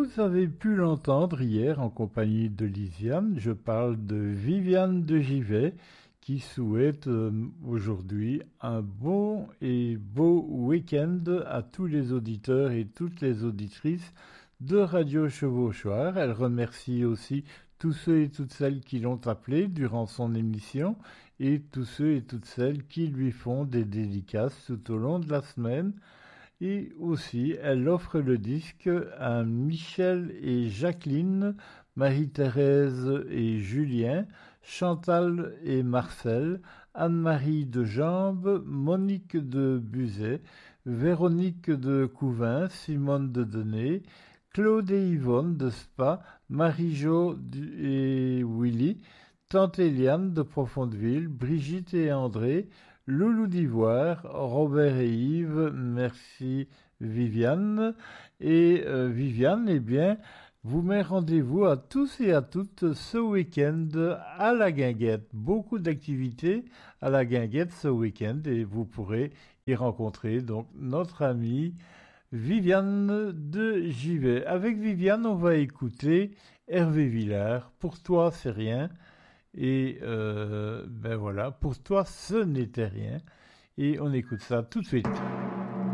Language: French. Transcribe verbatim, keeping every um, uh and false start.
Vous avez pu l'entendre hier en compagnie de Lisiane. Je parle de Viviane de Givet qui souhaite euh, aujourd'hui un bon et beau week-end à tous les auditeurs et toutes les auditrices de Radio Chevauchoir. Elle remercie aussi tous ceux et toutes celles qui l'ont appelée durant son émission et tous ceux et toutes celles qui lui font des dédicaces tout au long de la semaine. Et aussi, elle offre le disque à Michel et Jacqueline, Marie-Thérèse et Julien, Chantal et Marcel, Anne-Marie de Jambes, Monique de Buzet, Véronique de Couvin, Simone de Denay, Claude et Yvonne de Spa, Marie-Jo et Willy, Tante Eliane de Profondeville, Brigitte et André, Loulou d'Ivoire, Robert et Yves, merci Viviane. Et euh, Viviane, eh bien, vous met rendez-vous à tous et à toutes ce week-end à la Guinguette. Beaucoup d'activités à la Guinguette ce week-end et vous pourrez y rencontrer donc notre amie Viviane de Givet. Avec Viviane, on va écouter Hervé Villard. Pour toi, c'est rien. Et euh, ben voilà, pour toi, ce n'était rien. Et on écoute ça tout de suite.